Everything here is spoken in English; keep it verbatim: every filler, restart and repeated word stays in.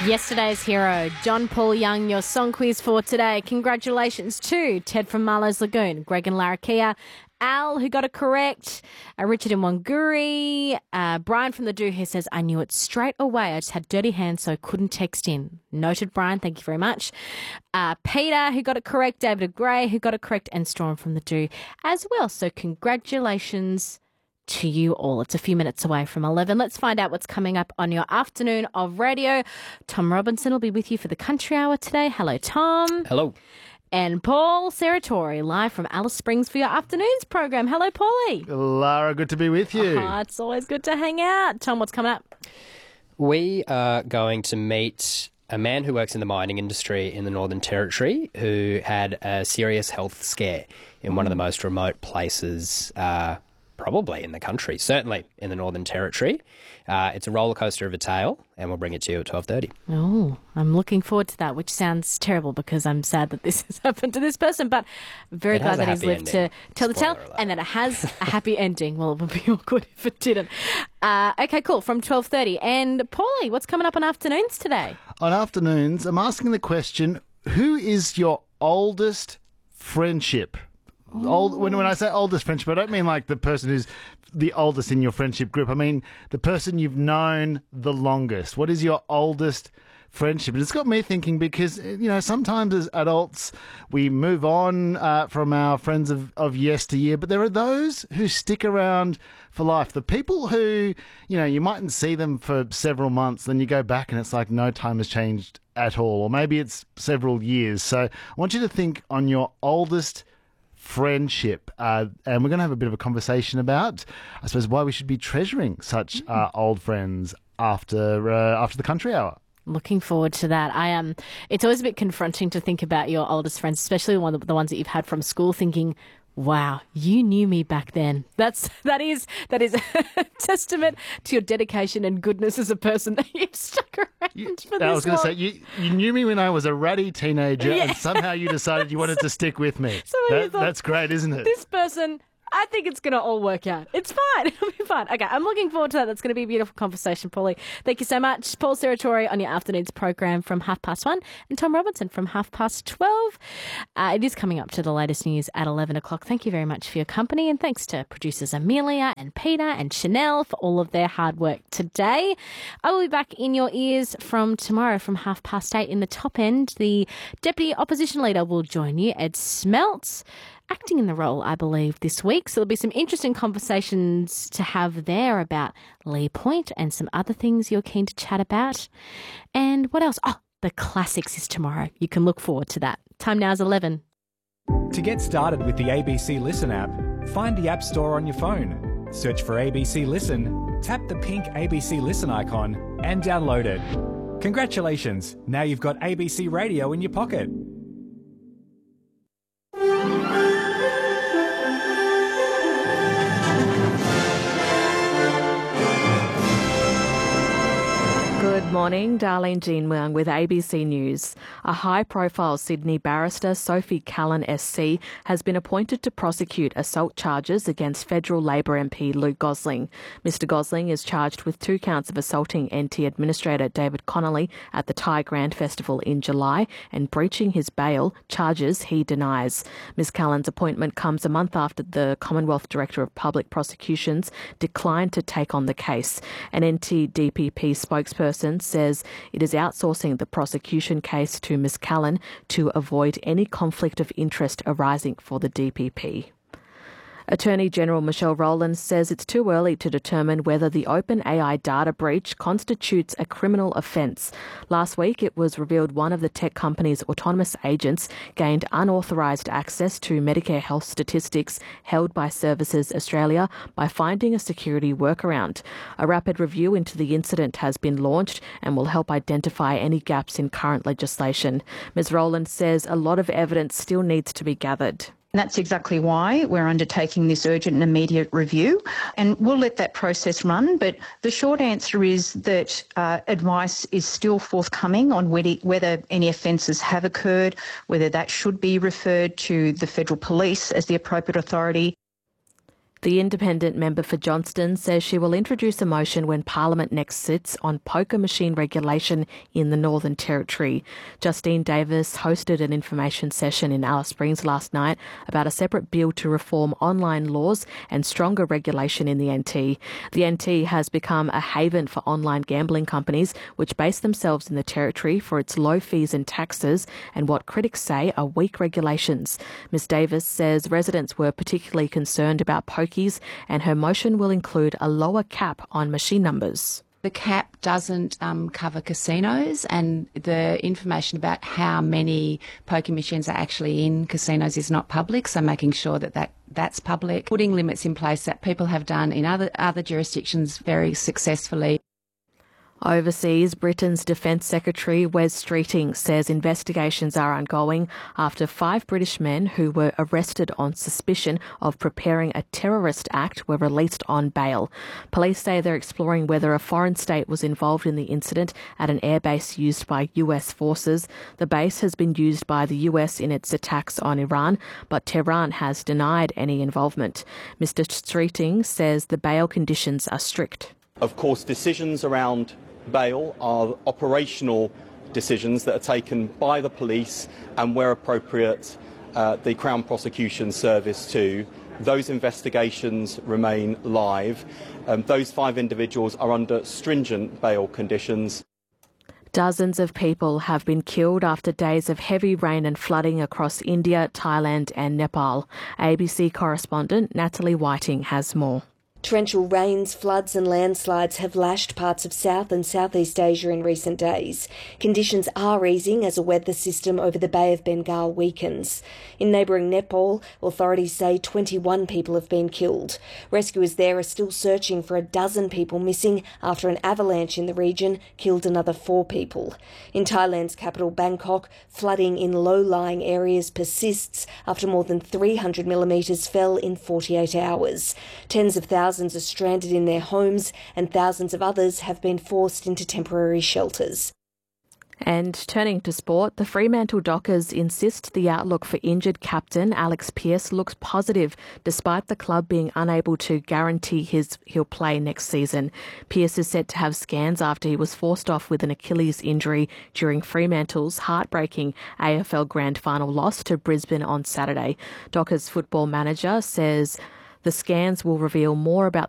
Yesterday's hero, John Paul Young, your song quiz for today. Congratulations to Ted from Marlowe's Lagoon, Greg and Larrakia, Al, who got it correct, uh, Richard in Wanguri, uh, Brian from the Do, who says, I knew it straight away. I just had dirty hands, so I couldn't text in. Noted, Brian. Thank you very much. Uh, Peter, who got it correct, David Gray, who got it correct, and Storm from the Do as well. So congratulations to you all. It's a few minutes away from eleven. Let's find out what's coming up on your afternoon of radio. Tom Robinson will be with you for the Country Hour today. Hello, Tom. Hello. And Paul Serratori, live from Alice Springs for your afternoons program. Hello, Paulie. Lara, good to be with you. Oh, it's always good to hang out. Tom, what's coming up? We are going to meet a man who works in the mining industry in the Northern Territory who had a serious health scare in one of the most remote places uh, probably in the country, certainly in the Northern Territory. Uh, it's a roller coaster of a tale, and we'll bring it to you at twelve thirty. Oh, I'm looking forward to that, which sounds terrible because I'm sad that this has happened to this person, but I'm very It glad has a that he's happy lived to ending. tell the tale Spoiler alert. and that it has a happy ending. Well, it would be awkward if it didn't. Uh, okay, cool, from twelve thirty. And Paulie, what's coming up on afternoons today? On afternoons, I'm asking the question, who is your oldest friendship? Old, when, when I say oldest friendship, I don't mean like the person who's the oldest in your friendship group. I mean the person you've known the longest. What is your oldest friendship? And it's got me thinking because, you know, sometimes as adults we move on uh, from our friends of, of yesteryear, but there are those who stick around for life. The people who, you know, you mightn't see them for several months, then you go back and it's like no time has changed at all, or maybe it's several years. So I want you to think on your oldest friendship, uh, and we're going to have a bit of a conversation about, I suppose, why we should be treasuring such uh, old friends after uh, after the Country Hour. Looking forward to that. I um, It's always a bit confronting to think about your oldest friends, especially the, one, the ones that you've had from school, thinking, wow, you knew me back then. That's that is that is a testament to your dedication and goodness as a person that you've stuck around You, for this I was going to long. say, you, you knew me when I was a ratty teenager, Yeah. and somehow you decided you wanted to stick with me. Somehow you That, thought, that's great, isn't it? This person, I think it's going to all work out. It's fine. It'll be fine. Okay, I'm looking forward to that. That's going to be a beautiful conversation, Paulie. Thank you so much. Paul Serratori on your afternoons program from half past one, and Tom Robinson from half past twelve. Uh, it is coming up to the latest news at eleven o'clock. Thank you very much for your company, and thanks to producers Amelia and Peter and Chanel for all of their hard work today. I will be back in your ears from tomorrow from half past eight in the top end. The Deputy Opposition Leader will join you, Ed Smeltz, acting in the role, I believe, this week. So there'll be some interesting conversations to have there about Lee Point and some other things you're keen to chat about. And what else? Oh, the classics is tomorrow. You can look forward to that. Time now is eleven. To get started with the A B C Listen app, find the App Store on your phone. Search for A B C Listen, tap the pink A B C Listen icon and download it. Congratulations, now you've got A B C Radio in your pocket. Good morning, Darlene Jean Leung with A B C News. A high-profile Sydney barrister, Sophie Callan S C, has been appointed to prosecute assault charges against federal Labor M P Lou Gosling. Mister Gosling is charged with two counts of assaulting N T Administrator David Connolly at the Thai Grand Festival in July and breaching his bail, charges he denies. Miz Callan's appointment comes a month after the Commonwealth Director of Public Prosecutions declined to take on the case. An N T D P P spokesperson says it is outsourcing the prosecution case to Miz Callan to avoid any conflict of interest arising for the D P P. Attorney General Michelle Rowland says it's too early to determine whether the OpenAI data breach constitutes a criminal offence. Last week, it was revealed one of the tech company's autonomous agents gained unauthorised access to Medicare health statistics held by Services Australia by finding a security workaround. A rapid review into the incident has been launched and will help identify any gaps in current legislation. Miz Rowland says a lot of evidence still needs to be gathered. And that's exactly why we're undertaking this urgent and immediate review, and we'll let that process run. But the short answer is that uh, advice is still forthcoming on whether, whether any offences have occurred, whether that should be referred to the federal police as the appropriate authority. The independent member for Johnston says she will introduce a motion when Parliament next sits on poker machine regulation in the Northern Territory. Justine Davis hosted an information session in Alice Springs last night about a separate bill to reform online laws and stronger regulation in the N T. The N T has become a haven for online gambling companies, which base themselves in the Territory for its low fees and taxes and what critics say are weak regulations. Miz Davis says residents were particularly concerned about poker, and her motion will include a lower cap on machine numbers. The cap doesn't um, cover casinos, and the information about how many poker machines are actually in casinos is not public, so making sure that, that that's public. Putting limits in place that people have done in other, other jurisdictions very successfully. Overseas, Britain's Defence Secretary Wes Streeting says investigations are ongoing after five British men who were arrested on suspicion of preparing a terrorist act were released on bail. Police say they're exploring whether a foreign state was involved in the incident at an airbase used by U S forces. The base has been used by the U S in its attacks on Iran, but Tehran has denied any involvement. Mister Streeting says the bail conditions are strict. Of course, decisions around bail are operational decisions that are taken by the police and, where appropriate, uh, the Crown Prosecution Service too. Those investigations remain live. Um, those five individuals are under stringent bail conditions. Dozens of people have been killed after days of heavy rain and flooding across India, Thailand and Nepal. A B C correspondent Natalie Whiting has more. Torrential rains, floods and landslides have lashed parts of South and Southeast Asia in recent days. Conditions are easing as a weather system over the Bay of Bengal weakens. In neighbouring Nepal, authorities say twenty-one people have been killed. Rescuers there are still searching for a dozen people missing after an avalanche in the region killed another four people. In Thailand's capital Bangkok, flooding in low-lying areas persists after more than three hundred millimetres fell in forty-eight hours. Tens of thousands Thousands are stranded in their homes and thousands of others have been forced into temporary shelters. And turning to sport, the Fremantle Dockers insist the outlook for injured captain Alex Pearce looks positive, despite the club being unable to guarantee his he'll play next season. Pearce is set to have scans after he was forced off with an Achilles injury during Fremantle's heartbreaking A F L Grand Final loss to Brisbane on Saturday. Dockers football manager says the scans will reveal more about